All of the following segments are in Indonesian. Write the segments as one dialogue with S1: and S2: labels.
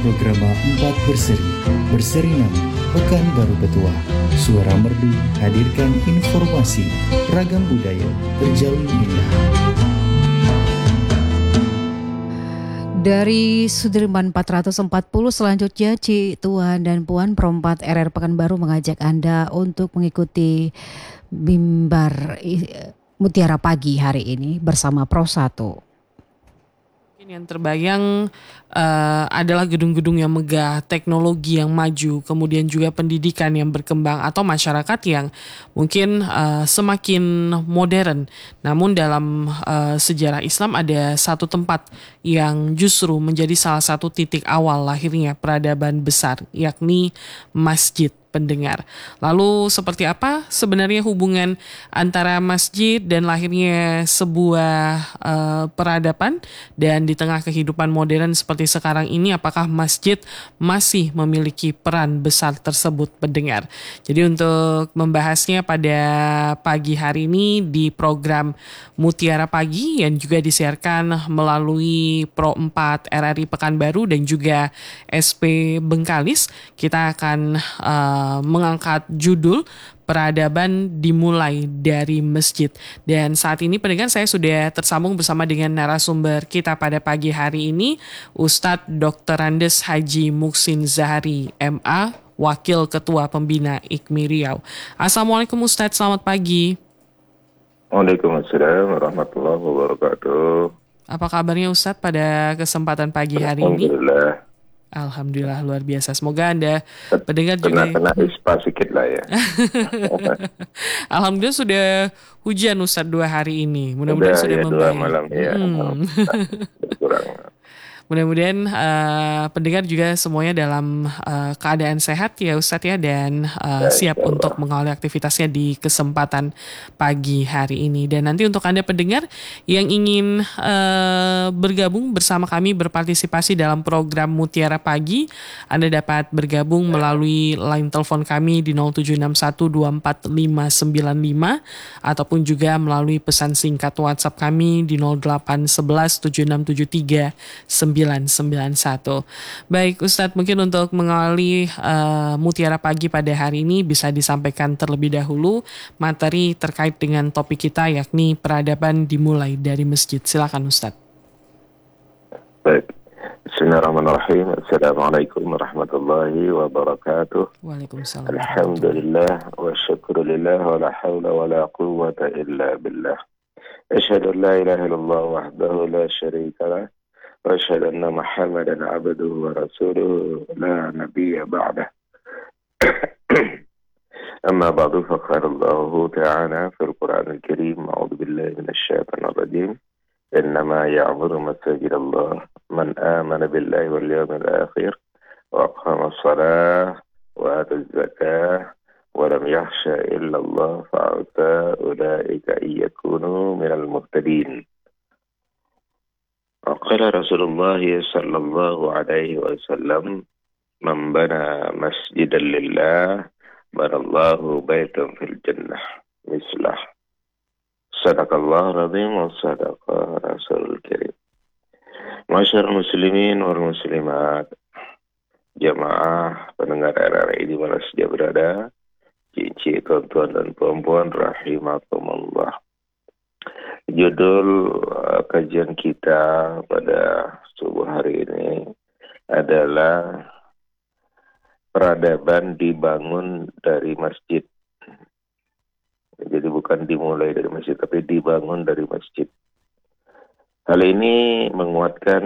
S1: program 4 berseri nama Pekanbaru Petua. Suara Merdu hadirkan informasi, ragam budaya terjalin indah.
S2: Dari Sudirman 440 selanjutnya, Tuan dan Puan Perempat RR Pekanbaru mengajak Anda untuk mengikuti mimbar Mutiara Pagi hari ini bersama Pro 1.
S3: Yang terbayang adalah gedung-gedung yang megah, teknologi yang maju, kemudian juga pendidikan yang berkembang atau masyarakat yang mungkin semakin modern. Namun dalam sejarah Islam ada satu tempat yang justru menjadi salah satu titik awal lahirnya peradaban besar, yakni masjid. Pendengar. Lalu seperti apa sebenarnya hubungan antara masjid dan lahirnya sebuah peradaban, dan di tengah kehidupan modern seperti sekarang ini, apakah masjid masih memiliki peran besar tersebut, pendengar? Jadi untuk membahasnya pada pagi hari ini di program Mutiara Pagi yang juga disiarkan melalui Pro 4 RRI Pekanbaru dan juga SP Bengkalis, kita akan mengangkat judul peradaban dimulai dari masjid. Dan saat ini pendengar, saya sudah tersambung bersama dengan narasumber kita pada pagi hari ini, Ustadz Dr. Andes Haji Muksin Zahari MA, Wakil Ketua Pembina IKMI Riau. Assalamualaikum Ustadz, selamat pagi.
S4: Waalaikumsalam warahmatullahi wabarakatuh.
S3: Apa kabarnya Ustadz pada kesempatan pagi hari ini? Alhamdulillah, luar biasa. Semoga Anda pendengar juga
S4: kena ispa sedikit lah ya.
S3: Alhamdulillah sudah hujan Ustadz 2 hari ini. Mudah-mudahan sudah membaik.
S4: 2 malam ya. Kurang.
S3: Mudah-mudahan pendengar juga semuanya dalam keadaan sehat ya Ustadz ya, dan siap untuk mengawali aktivitasnya di kesempatan pagi hari ini. Dan nanti untuk Anda pendengar yang ingin bergabung bersama kami berpartisipasi dalam program Mutiara Pagi, Anda dapat bergabung melalui line telepon kami di 0761245595 ataupun juga melalui pesan singkat WhatsApp kami di 08117673 991. Baik Ustadz, mungkin untuk mengawali Mutiara Pagi pada hari ini bisa disampaikan terlebih dahulu materi terkait dengan topik kita, yakni peradaban dimulai dari masjid. Silakan Ustadz.
S4: Baik. Bismillahirrahmanirrahim. Assalamualaikum warahmatullahi wabarakatuh.
S3: Waalaikumsalam.
S4: Alhamdulillah wa syukurillah wa la hawla wa la quwwata illa billah. Asyhadu an la ilaha illallah wahdahu la syarika lah. وأشهد أن محمدا عبده ورسوله لا نبي بعده. أما بعد فقال الله تعالى في القرآن الكريم أعوذ بالله من الشيطان الرجيم إنما يعبد مساجد الله من آمن بالله واليوم الآخر وأقام الصلاة وآتى الزكاة ولم يخش إلا الله فعسى أولئك أن يكونوا من المهتدين. وقال رسول الله صلى الله عليه وسلم من بنى مسجدا لله بنى الله بيتا في الجنة مثله. صدق الله العظيم وصدق رسول الكريم. Masyarakat muslimin wal muslimat, jamaah pendengar RRI di mana saja berada, cici, tuan-tuan dan puan-puan rahimakumullah. Judul kajian kita pada subuh hari ini adalah peradaban dibangun dari masjid. Jadi bukan dimulai dari masjid, tapi dibangun dari masjid. Hal ini menguatkan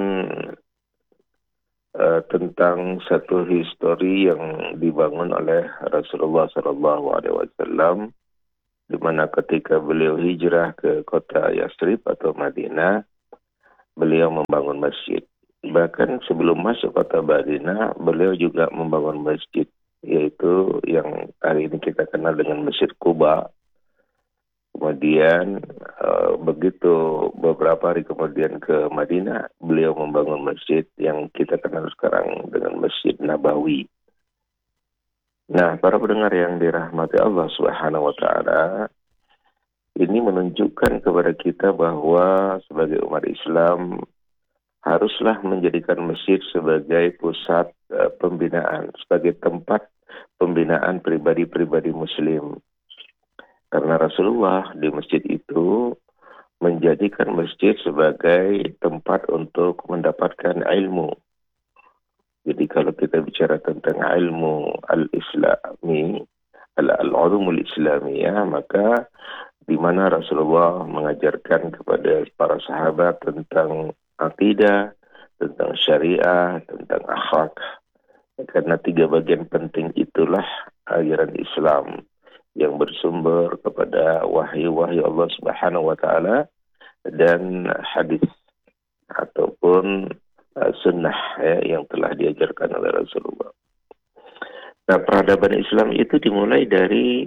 S4: tentang satu histori yang dibangun oleh Rasulullah SAW, di mana ketika beliau hijrah ke kota Yathrib atau Madinah, beliau membangun masjid. Bahkan sebelum masuk kota Madinah, beliau juga membangun masjid, yaitu yang hari ini kita kenal dengan Masjid Quba. Kemudian begitu beberapa hari kemudian ke Madinah, beliau membangun masjid yang kita kenal sekarang dengan Masjid Nabawi. Nah, para pendengar yang dirahmati Allah Subhanahu wa taala, ini menunjukkan kepada kita bahwa sebagai umat Islam haruslah menjadikan masjid sebagai pusat pembinaan, sebagai tempat pembinaan pribadi-pribadi muslim. Karena Rasulullah di masjid itu menjadikan masjid sebagai tempat untuk mendapatkan ilmu. Jadi kalau kita bicara tentang ilmu al-islami, al-ulumul islamiyah, maka di mana Rasulullah mengajarkan kepada para sahabat tentang akidah, tentang syariah, tentang akhlak. Karena 3 bagian penting itulah ajaran Islam yang bersumber kepada wahyu-wahyu Allah Subhanahu wa taala dan hadis ataupun sunnah yang telah diajarkan oleh Rasulullah. Nah, peradaban Islam itu dimulai dari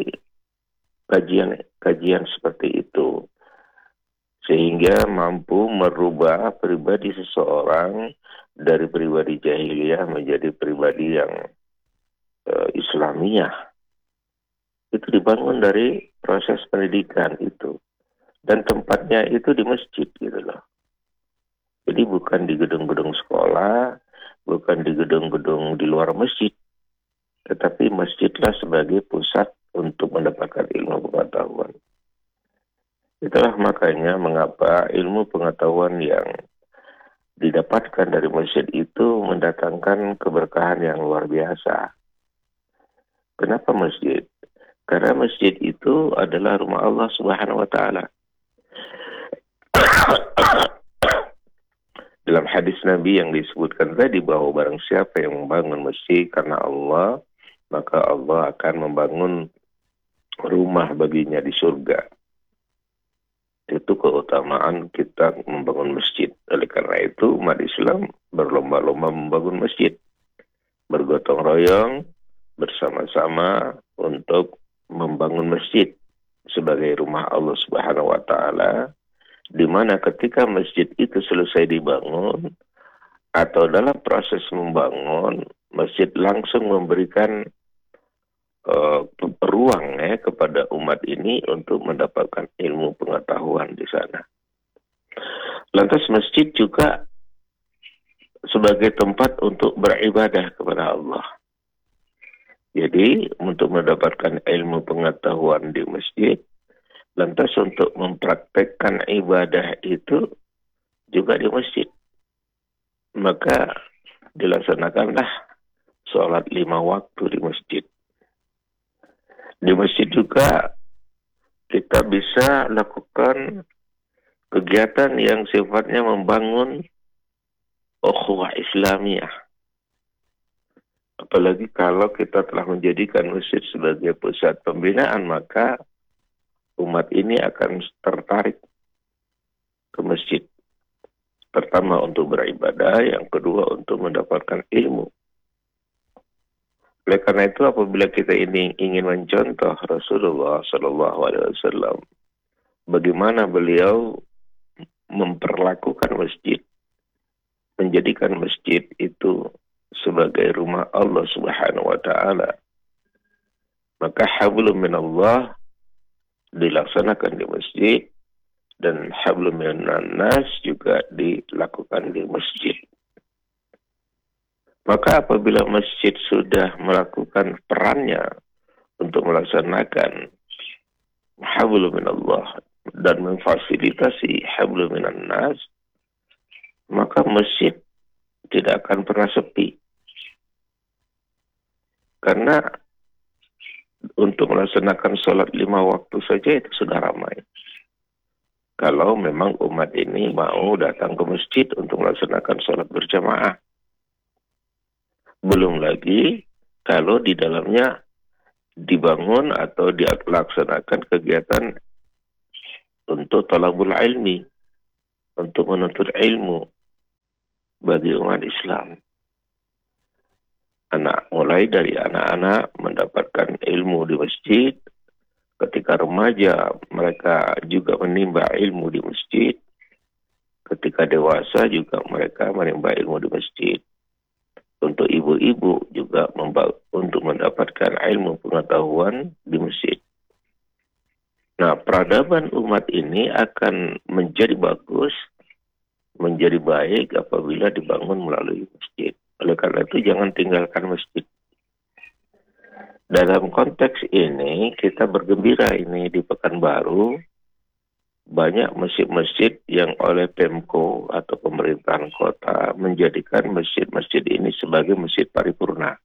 S4: kajian seperti itu, sehingga mampu merubah pribadi seseorang dari pribadi jahiliyah menjadi pribadi yang Islamiyah. Itu dibangun dari proses pendidikan itu, dan tempatnya itu di masjid gitu loh. Jadi bukan di gedung-gedung sekolah, bukan di gedung-gedung di luar masjid, tetapi masjidlah sebagai pusat untuk mendapatkan ilmu pengetahuan. Itulah makanya mengapa ilmu pengetahuan yang didapatkan dari masjid itu mendatangkan keberkahan yang luar biasa. Kenapa masjid? Karena masjid itu adalah rumah Allah Subhanahu wa taala. Dalam hadis Nabi yang disebutkan tadi bahwa barang siapa yang membangun masjid karena Allah, maka Allah akan membangun rumah baginya di surga. Itu keutamaan kita membangun masjid. Oleh karena itu umat Islam berlomba-lomba membangun masjid, bergotong royong bersama-sama untuk membangun masjid sebagai rumah Allah Subhanahu wa taala, di mana ketika masjid itu selesai dibangun atau dalam proses membangun, masjid langsung memberikan ruang kepada umat ini untuk mendapatkan ilmu pengetahuan di sana. Lantas masjid juga sebagai tempat untuk beribadah kepada Allah. Jadi untuk mendapatkan ilmu pengetahuan di masjid, lantas untuk mempraktekkan ibadah itu juga di masjid. Maka dilaksanakanlah sholat 5 waktu di masjid. Di masjid juga kita bisa lakukan kegiatan yang sifatnya membangun ukhuwah Islamiyah. Apalagi kalau kita telah menjadikan masjid sebagai pusat pembinaan, maka umat ini akan tertarik ke masjid. Pertama untuk beribadah, yang kedua untuk mendapatkan ilmu. Oleh karena itu apabila kita ini ingin mencontoh Rasulullah SAW, bagaimana beliau memperlakukan masjid, menjadikan masjid itu sebagai rumah Allah Subhanahu wa taala, maka hablum minallah dilaksanakan di masjid dan hablum minan nas juga dilakukan di masjid. Maka apabila masjid sudah melakukan perannya untuk melaksanakan hablum minallah dan memfasilitasi hablum minan nas, maka masjid tidak akan pernah sepi. Karena untuk melaksanakan sholat 5 waktu saja itu sudah ramai. Kalau memang umat ini mau datang ke masjid untuk melaksanakan sholat berjamaah. Belum lagi kalau di dalamnya dibangun atau dilaksanakan kegiatan untuk talabul ilmi, untuk menuntut ilmu bagi umat Islam. Mulai dari anak-anak mendapatkan ilmu di masjid, ketika remaja mereka juga menimba ilmu di masjid, ketika dewasa juga mereka menimba ilmu di masjid. Untuk ibu-ibu juga untuk mendapatkan ilmu pengetahuan di masjid. Nah, peradaban umat ini akan menjadi bagus menjadi baik apabila dibangun melalui masjid. Oleh karena itu jangan tinggalkan masjid. Dalam konteks ini kita bergembira ini di Pekanbaru banyak masjid-masjid yang oleh Pemko atau pemerintahan kota menjadikan masjid-masjid ini sebagai masjid paripurna.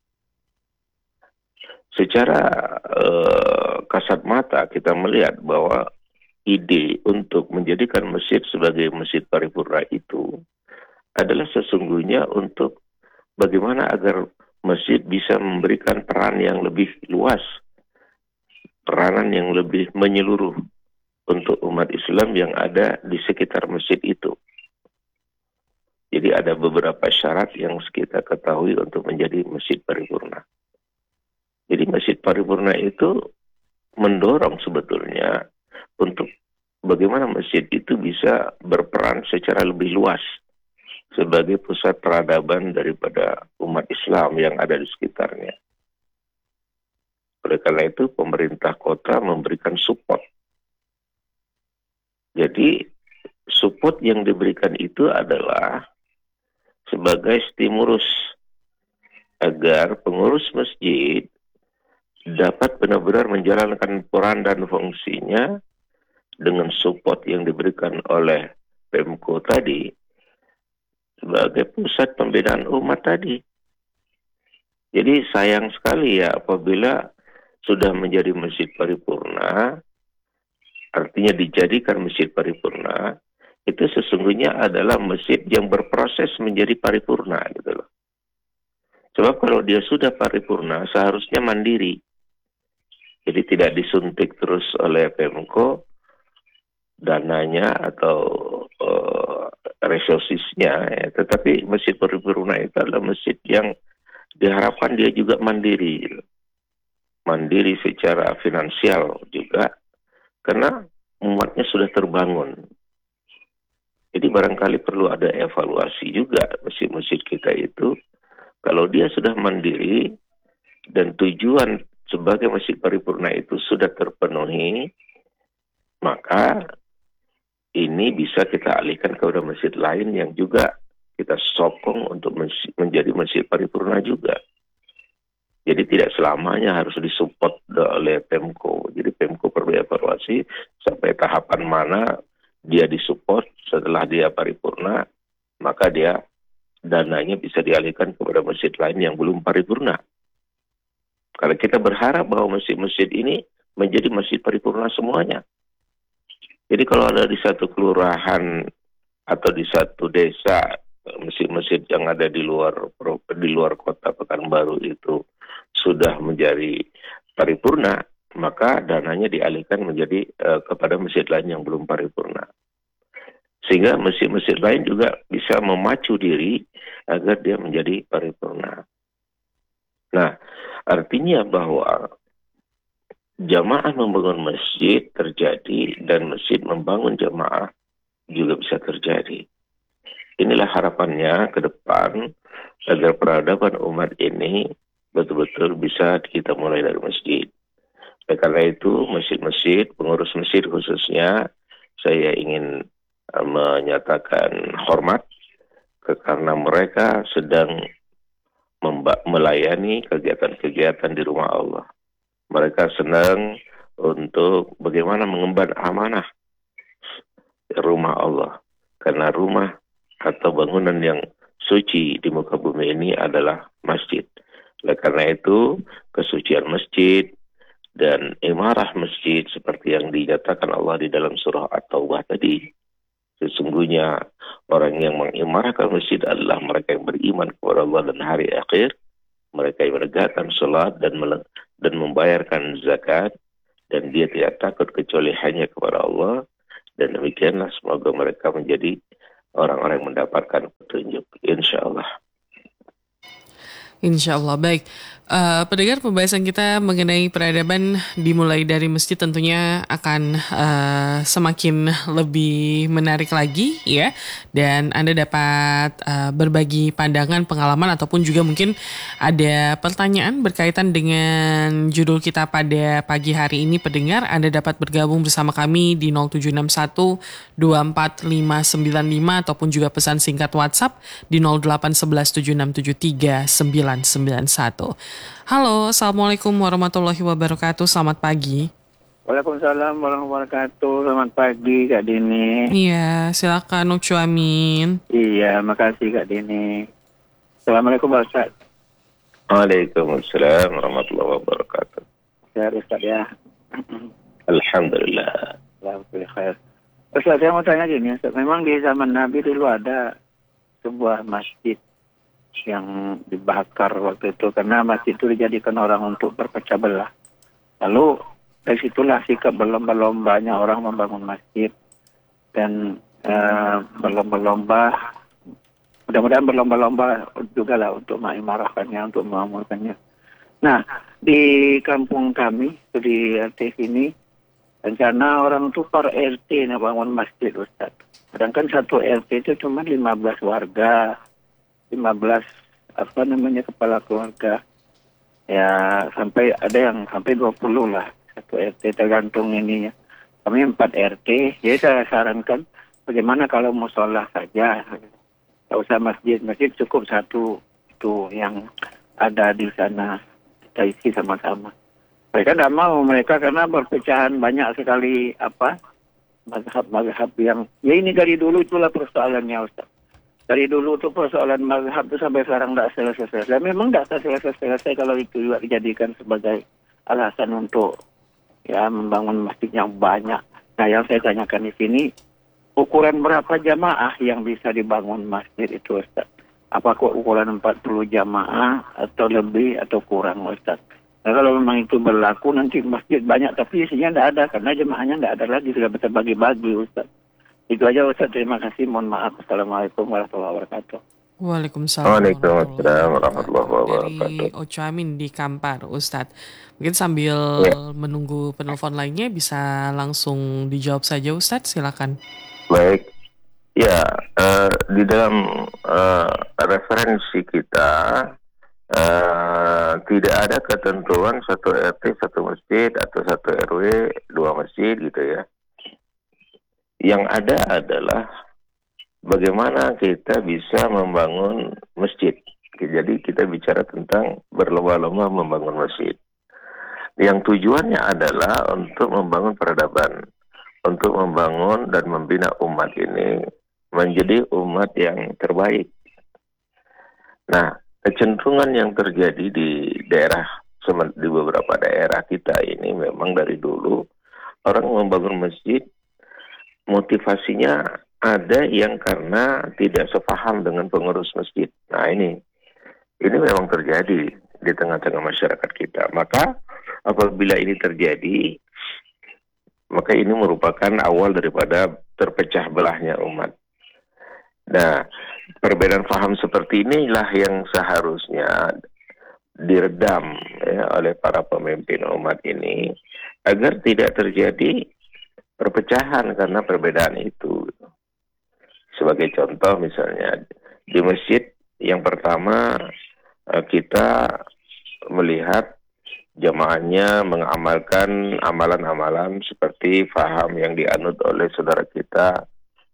S4: Secara kasat mata kita melihat bahwa ide untuk menjadikan masjid sebagai masjid paripurna itu adalah sesungguhnya untuk bagaimana agar masjid bisa memberikan peran yang lebih luas, peranan yang lebih menyeluruh untuk umat Islam yang ada di sekitar masjid itu. Jadi ada beberapa syarat yang kita ketahui untuk menjadi masjid paripurna. Jadi masjid paripurna itu mendorong sebetulnya untuk bagaimana masjid itu bisa berperan secara lebih luas sebagai pusat peradaban daripada umat Islam yang ada di sekitarnya. Oleh karena itu pemerintah kota memberikan support. Jadi support yang diberikan itu adalah sebagai stimulus agar pengurus masjid dapat benar-benar menjalankan peran dan fungsinya dengan support yang diberikan oleh Pemko tadi sebagai pusat pembinaan umat tadi. Jadi sayang sekali ya apabila sudah menjadi masjid paripurna, artinya dijadikan masjid paripurna, itu sesungguhnya adalah masjid yang berproses menjadi paripurna gitu loh. Sebab kalau dia sudah paripurna seharusnya mandiri. Jadi tidak disuntik terus oleh Pemko dananya atau resourcesnya, ya. Tetapi masjid paripurna itu adalah masjid yang diharapkan dia juga mandiri. Mandiri secara finansial juga, karena umatnya sudah terbangun. Jadi barangkali perlu ada evaluasi juga masjid-masjid kita itu. Kalau dia sudah mandiri dan tujuan sebagai masjid paripurna itu sudah terpenuhi, maka ini bisa kita alihkan kepada masjid lain yang juga kita sokong untuk menjadi masjid paripurna juga. Jadi tidak selamanya harus disupport oleh Pemko. Jadi Pemko perlu evaluasi sampai tahapan mana dia disupport. Setelah dia paripurna, maka dia dananya bisa dialihkan kepada masjid lain yang belum paripurna. Kalau kita berharap bahwa masjid-masjid ini menjadi masjid paripurna semuanya. Jadi kalau ada di satu kelurahan atau di satu desa masjid-masjid yang ada di luar kota Pekanbaru itu sudah menjadi paripurna, maka dananya dialihkan menjadi kepada masjid lain yang belum paripurna. Sehingga masjid-masjid lain juga bisa memacu diri agar dia menjadi paripurna. Nah, artinya bahwa jamaah membangun masjid terjadi dan masjid membangun jamaah juga bisa terjadi. Inilah harapannya ke depan agar peradaban umat ini betul-betul bisa kita mulai dari masjid. Karena itu masjid-masjid, pengurus masjid khususnya, saya ingin menyatakan hormat karena mereka sedang melayani kegiatan-kegiatan di rumah Allah. Mereka senang untuk bagaimana mengemban amanah rumah Allah. Karena rumah atau bangunan yang suci di muka bumi ini adalah masjid. Oleh karena itu, kesucian masjid dan imarah masjid seperti yang dinyatakan Allah di dalam surah At-Taubah tadi. Sesungguhnya orang yang mengimarahkan masjid adalah mereka yang beriman kepada Allah dan hari akhir. Mereka yang menegakkan salat dan membayarkan zakat. Dan dia tidak takut kecuali hanya kepada Allah. Dan demikianlah semoga mereka menjadi orang-orang yang mendapatkan petunjuk. InsyaAllah.
S3: Insya Allah. Baik, Pendengar, pembahasan kita mengenai peradaban dimulai dari masjid tentunya akan semakin lebih menarik lagi ya. Dan Anda dapat berbagi pandangan, pengalaman ataupun juga mungkin ada pertanyaan berkaitan dengan judul kita pada pagi hari ini. Pendengar, Anda dapat bergabung bersama kami di 0761 24595 ataupun juga pesan singkat WhatsApp di 0811 7673 991. Halo, Assalamualaikum warahmatullahi wabarakatuh. Selamat pagi.
S5: Waalaikumsalam warahmatullahi wabarakatuh. Selamat pagi Kak Dini.
S3: Iya, silakan Ucu Amin.
S5: Iya, makasih Kak Dini. Assalamualaikum Pak Ustaz.
S4: Waalaikumsalam warahmatullahi wabarakatuh.
S5: Sehat Ustaz ya.
S4: Alhamdulillah.
S5: Alhamdulillah khair. Ustaz, saya mau tanya gini, Ustaz. Memang di zaman Nabi dulu ada sebuah masjid yang dibakar waktu itu karena masjid itu dijadikan orang untuk berpecah belah. Lalu dari situlah sikap berlomba-lombanya orang membangun masjid dan berlomba-lomba. Mudah-mudahan berlomba-lomba juga lah untuk mengimarahkannya, untuk mengamalkannya. Nah, di kampung kami, di RT sini, rencana orang itu per RT nak bangun masjid, Ustaz. Sedangkan satu RT itu cuma 15 warga. 15 kepala keluarga. Ya, sampai ada yang sampai 20 lah satu RT tergantung ininya. Kami 4 RT, jadi saya sarankan bagaimana kalau musola saja. Tak usah masjid, masjid cukup satu itu yang ada di sana, kita isi sama-sama. Mereka tidak mau, mereka karena perpecahan banyak sekali mazhab-mazhab yang ya ini dari dulu itulah persoalannya, Ustaz. Dari dulu tuh persoalan mazhab itu sampai sekarang tidak selesai-selesai. Memang tidak selesai-selesai kalau itu juga dijadikan sebagai alasan untuk ya membangun masjid yang banyak. Nah, yang saya tanyakan di sini, ukuran berapa jamaah yang bisa dibangun masjid itu, Ustaz? Apakah ukuran 40 jamaah atau lebih atau kurang, Ustaz? Nah, kalau memang itu berlaku nanti masjid banyak tapi isinya tidak ada karena jemaahnya tidak ada lagi, sudah terbagi-bagi, Ustaz. Itu aja Ustaz, terima kasih, mohon maaf. Assalamualaikum warahmatullahi wabarakatuh.
S3: Waalaikumsalam
S4: warahmatullahi wabarakatuh.
S3: Dari Ucu Amin di Kampar, Ustadz. Mungkin sambil menunggu penelpon lainnya bisa langsung dijawab saja, Ustadz, silakan.
S4: Baik. Ya, di dalam referensi kita tidak ada ketentuan satu RT satu masjid atau satu RW dua masjid gitu ya. Yang ada adalah bagaimana kita bisa membangun masjid. Jadi kita bicara tentang berlomba-lomba membangun masjid. Yang tujuannya adalah untuk membangun peradaban, untuk membangun dan membina umat ini menjadi umat yang terbaik. Nah, kecenderungan yang terjadi di beberapa daerah kita ini memang dari dulu orang membangun masjid motivasinya ada yang karena tidak sepaham dengan pengurus masjid. Nah, ini memang terjadi di tengah-tengah masyarakat kita. Maka apabila ini terjadi, maka ini merupakan awal daripada terpecah belahnya umat. Nah, perbedaan paham seperti inilah yang seharusnya diredam ya, oleh para pemimpin umat ini agar tidak terjadi perpecahan karena perbedaan itu. Sebagai contoh misalnya di masjid yang pertama kita melihat jamaahnya mengamalkan amalan-amalan seperti faham yang dianut oleh saudara kita,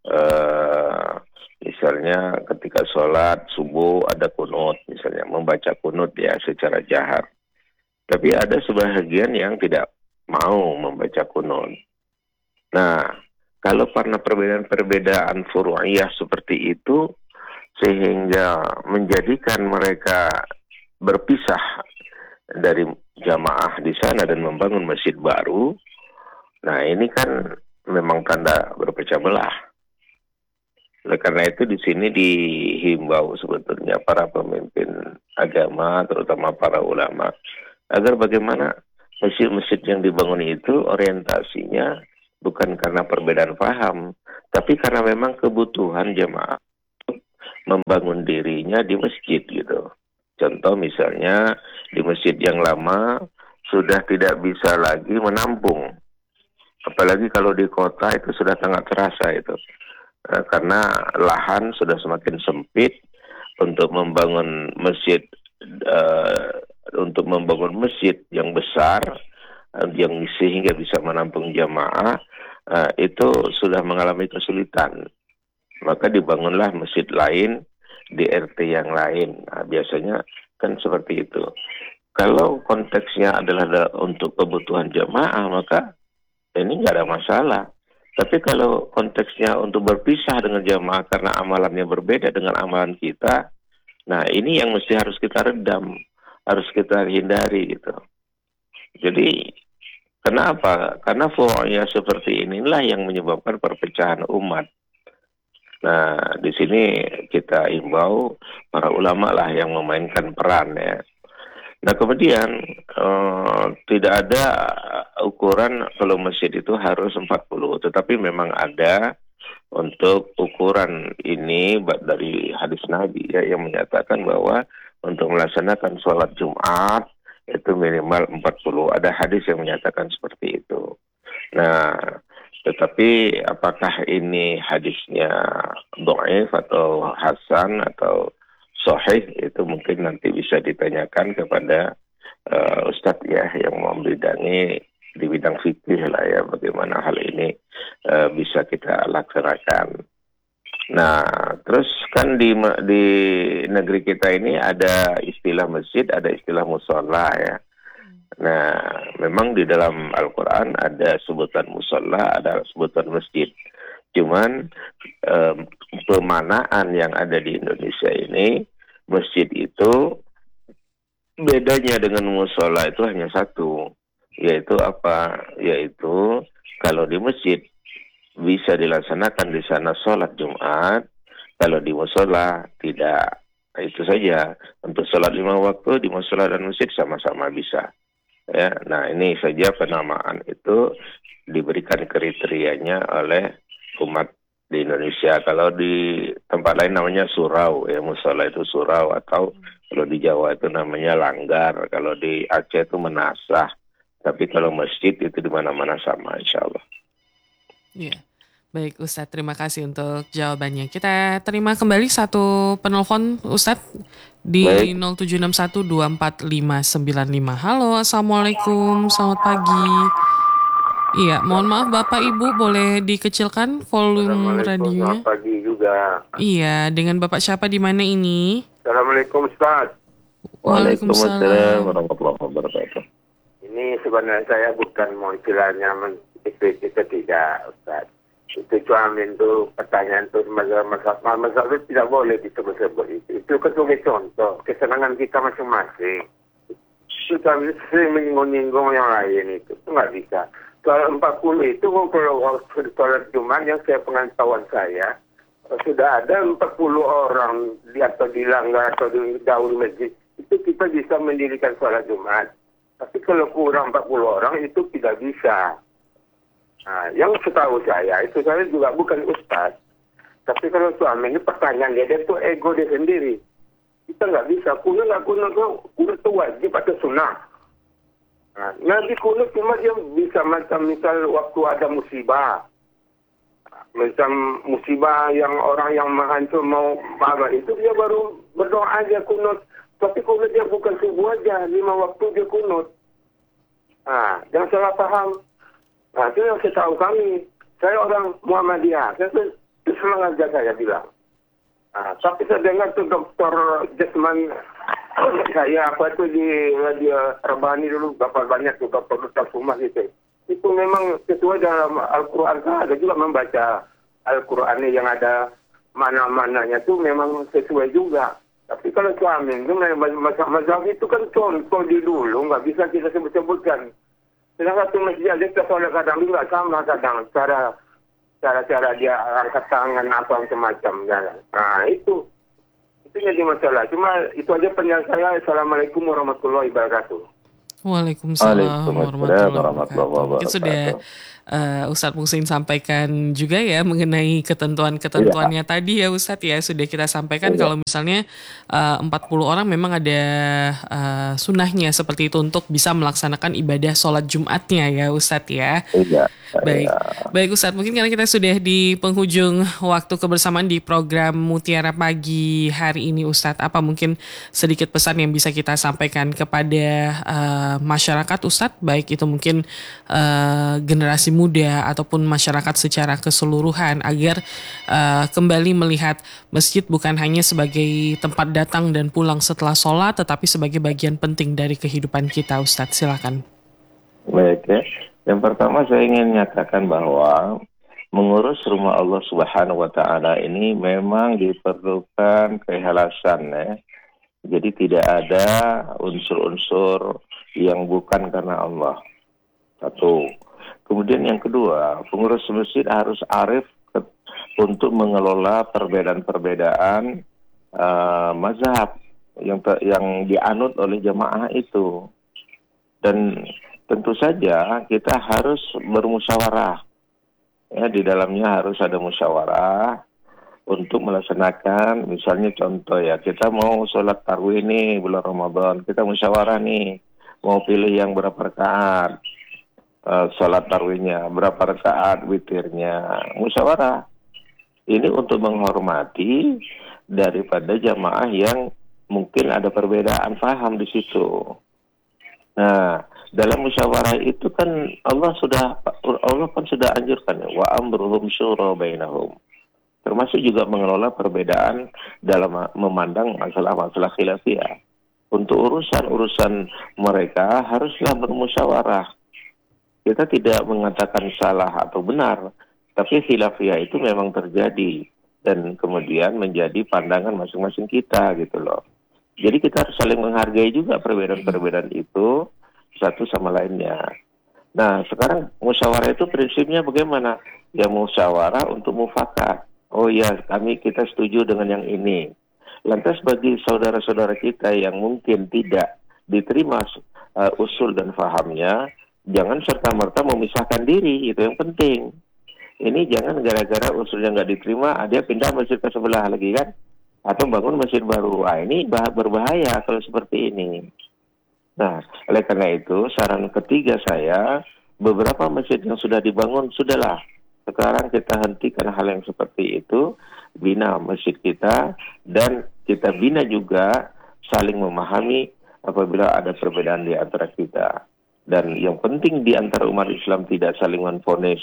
S4: misalnya ketika sholat subuh ada kunut, misalnya membaca kunut ya secara jahar. Tapi ada sebahagian yang tidak mau membaca kunut. Nah, kalau karena perbedaan furu'iyah seperti itu sehingga menjadikan mereka berpisah dari jamaah di sana dan membangun masjid baru, nah ini kan memang tanda berpecah belah. Oleh karena itu di sini dihimbau sebetulnya para pemimpin agama, terutama para ulama, agar bagaimana masjid-masjid yang dibangun itu orientasinya bukan karena perbedaan paham, tapi karena memang kebutuhan jemaah membangun dirinya di masjid gitu. Contoh misalnya di masjid yang lama sudah tidak bisa lagi menampung. Apalagi kalau di kota itu sudah sangat terasa itu. Karena lahan sudah semakin sempit untuk membangun masjid yang besar yang sehingga bisa menampung jamaah, itu sudah mengalami kesulitan. Maka dibangunlah masjid lain di RT yang lain. Biasanya kan seperti itu. Kalau konteksnya adalah untuk kebutuhan jamaah, maka ini nggak ada masalah. Tapi kalau konteksnya untuk berpisah dengan jamaah karena amalannya berbeda dengan amalan kita, nah ini yang mesti harus kita redam, harus kita hindari gitu. Jadi kenapa? Karena furu'nya seperti inilah yang menyebabkan perpecahan umat. Nah, di sini kita imbau para ulama lah yang memainkan peran ya. Nah, kemudian tidak ada ukuran kalau masjid itu harus 40, tetapi memang ada untuk ukuran ini dari hadis Nabi ya, yang menyatakan bahwa untuk melaksanakan sholat Jumat itu minimal 40. Ada hadis yang menyatakan seperti itu. Nah, tetapi apakah ini hadisnya dhaif atau hasan atau sahih, itu mungkin nanti bisa ditanyakan kepada Ustadz ya yang membidangi di bidang fikih lah ya, bagaimana hal ini bisa kita laksanakan. Nah, terus kan di negeri kita ini ada istilah masjid, ada istilah musola ya. Nah, memang di dalam Al-Quran ada sebutan musola, ada sebutan masjid. Cuman pemanaan yang ada di Indonesia ini, masjid itu bedanya dengan musola itu hanya satu, yaitu apa? Yaitu kalau di masjid bisa dilaksanakan di sana sholat Jumat, kalau di musola tidak. Itu saja. Untuk sholat 5 waktu di musola dan masjid sama-sama bisa. Ya, nah ini saja penamaan itu diberikan kriterianya oleh umat di Indonesia. Kalau di tempat lain namanya surau, ya musola itu surau, atau kalau di Jawa itu namanya langgar, kalau di Aceh itu menasah. Tapi kalau masjid itu di mana-mana sama, insya Allah.
S3: Iya. Baik Ustadz, terima kasih untuk jawabannya. Kita terima kembali satu penelpon Ustadz di 0761245595. Halo, Assalamualaikum, selamat pagi. Iya, mohon maaf Bapak Ibu boleh dikecilkan volume radionya.
S6: Selamat pagi juga.
S3: Iya, dengan Bapak siapa di mana ini?
S6: Assalamualaikum Ustaz.
S3: Waalaikumsalam
S4: warahmatullahi wabarakatuh.
S6: Ini sebenarnya saya bukan mau istilahnya mengkritik ketiga Ustaz. Itu cuma itu pertanyaan itu masalah itu tidak boleh disebut-sebut itu. Itu sebagai contoh kesenangan kita masing-masing. Sudah sering menyinggung-nyinggung yang lain itu nggak bisa. Soal 40 itu kalau sholat Jumat yang saya pengetahuan saya sudah ada 40 orang atau di langgar atau di daun masjid itu kita bisa mendirikan sholat Jumat. Tapi kalau kurang 40 orang itu tidak bisa. Nah, yang setahu saya itu saya juga bukan ustaz. Tapi kalau suami ini pertanyaan dia itu ego dia sendiri. Kita nggak bisa kunut itu wajib atau sunnah. Nah, Nabi kunut cuma dia bisa macam misal waktu ada musibah. Macam musibah yang orang yang menghancur mau apa itu dia baru berdoa aja kunut. Tapi kunut dia bukan subuh aja, 5 waktu dia kunut. Nah, jangan salah paham. Nah, itu yang saya tahu kami. Saya orang Muhammadiyah. Saya semangat aja saya bilang. Nah, tapi saya dengar tuh Dr. Jasman saya apa itu di Radio Rebani dulu berapa banyak tuh Dr. Sumas itu. Itu memang sesuai dalam Al-Quran. Saya ada juga membaca Al-Quran yang ada mana-mananya tuh memang sesuai juga. Tapi kalau suami itu mazhab itu kan contoh di dulu nggak bisa kita sebut-sebutkan. Sedangkan satu masjid aja kita soalnya kadang juga sama kadang cara dia angkat tangan apa macam-macam. Nah itu jadi masalah. Cuma itu aja penjelasan saya. Assalamualaikum warahmatullahi wabarakatuh.
S3: Waalaikumsalam warahmatullahi wabarakatuh. Mungkin sudah Ustadz Muksin sampaikan juga ya mengenai ketentuan-ketentuannya tadi ya Ustadz ya. Sudah kita sampaikan kalau misalnya 40 orang memang ada sunnahnya seperti itu untuk bisa melaksanakan ibadah sholat Jumatnya ya Ustadz ya. Baik Ustadz, mungkin karena kita sudah di penghujung waktu kebersamaan di program Mutiara Pagi hari ini Ustadz, apa mungkin sedikit pesan yang bisa kita sampaikan kepada masyarakat Ustadz, baik itu mungkin generasi muda ataupun masyarakat secara keseluruhan agar kembali melihat masjid bukan hanya sebagai tempat datang dan pulang setelah sholat, tetapi sebagai bagian penting dari kehidupan kita Ustadz. Silakan.
S4: Baik ya. Yang pertama saya ingin nyatakan bahwa mengurus rumah Allah Subhanahu wa Ta'ala ini memang diperlukan keikhlasan ya. Jadi tidak ada unsur-unsur yang bukan karena Allah. Satu. Kemudian yang kedua, pengurus masjid harus arif untuk mengelola perbedaan-perbedaan mazhab yang dianut oleh jamaah itu. Dan tentu saja kita harus bermusyawarah. Ya, di dalamnya harus ada musyawarah untuk melaksanakan, misalnya contoh ya, kita mau sholat tarawih nih bulan Ramadan, kita musyawarah nih, mau pilih yang berapa rakaat sholat tarawihnya, berapa rakaat witirnya, musyawarah. Ini untuk menghormati daripada jamaah yang mungkin ada perbedaan paham di situ. Nah, dalam musyawarah itu kan Allah kan sudah anjurkan wa amruhum syura bainahum. Termasuk juga mengelola perbedaan dalam memandang masalah-masalah khilafiyah. Untuk urusan-urusan mereka haruslah bermusyawarah. Kita tidak mengatakan salah atau benar, tapi khilafiyah itu memang terjadi dan kemudian menjadi pandangan masing-masing kita gitu loh. Jadi kita harus saling menghargai juga perbedaan-perbedaan itu satu sama lainnya. Nah, sekarang musyawarah itu prinsipnya bagaimana? Ya musyawarah untuk mufakat. Oh ya, kita setuju dengan yang ini. Lantas bagi saudara-saudara kita yang mungkin tidak diterima usul dan fahamnya, jangan serta-merta memisahkan diri, itu yang penting. Ini jangan gara-gara usulnya nggak diterima, dia pindah masjid ke sebelah lagi kan? Atau bangun masjid baru. Ini berbahaya kalau seperti ini. Nah, oleh karena itu, saran ketiga saya, beberapa masjid yang sudah dibangun, sudahlah. Sekarang kita hentikan hal yang seperti itu, bina masjid kita, dan kita bina juga saling memahami apabila ada perbedaan di antara kita. Dan yang penting di antara umat Islam tidak saling menvonis,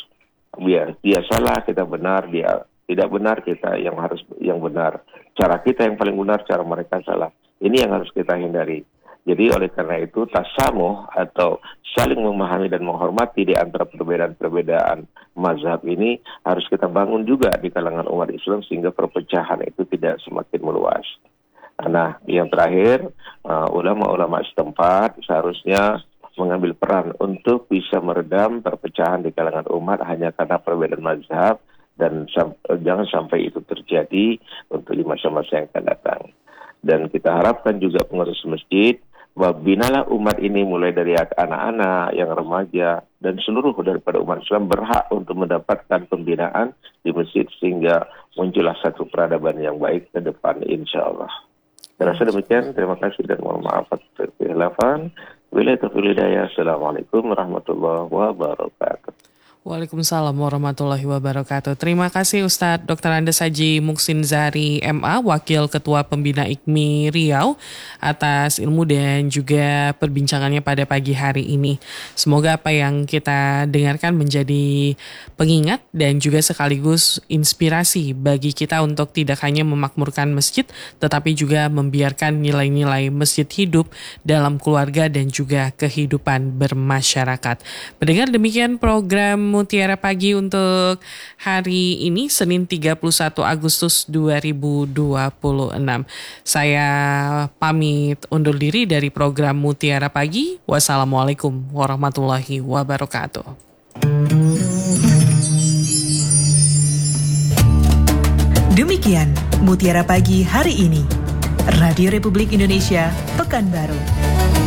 S4: dia salah, kita benar, dia tidak benar, kita yang benar. Cara kita yang paling benar, cara mereka salah. Ini yang harus kita hindari. Jadi oleh karena itu tasamuh atau saling memahami dan menghormati di antara perbedaan-perbedaan mazhab ini harus kita bangun juga di kalangan umat Islam sehingga perpecahan itu tidak semakin meluas. Nah, yang terakhir, ulama-ulama setempat seharusnya mengambil peran untuk bisa meredam perpecahan di kalangan umat hanya karena perbedaan mazhab dan jangan sampai itu terjadi untuk di masa-masa yang akan datang. Dan kita harapkan juga pengurus masjid binalah umat ini mulai dari anak-anak, yang remaja, dan seluruh daripada umat Islam berhak untuk mendapatkan pembinaan di masjid sehingga muncullah satu peradaban yang baik ke depan insya Allah. Saya rasa demikian, terima kasih dan mohon maaf atas kekhilafan. Wabillahi taufiq hidayah. Assalamualaikum warahmatullahi wabarakatuh.
S3: Waalaikumsalam warahmatullahi wabarakatuh. Terima kasih Ustadz Dr. Andes Haji Muksin Zahri MA, Wakil Ketua Pembina IKMI Riau, atas ilmu dan juga perbincangannya pada pagi hari ini. Semoga apa yang kita dengarkan menjadi pengingat dan juga sekaligus inspirasi bagi kita untuk tidak hanya memakmurkan masjid, tetapi juga membiarkan nilai-nilai masjid hidup dalam keluarga dan juga kehidupan bermasyarakat. Mendengar demikian program Mutiara Pagi untuk hari ini, Senin 31 Agustus 2026. Saya pamit undur diri dari program Mutiara Pagi. Wassalamualaikum warahmatullahi wabarakatuh.
S7: Demikian Mutiara Pagi hari ini. Radio Republik Indonesia, Pekanbaru.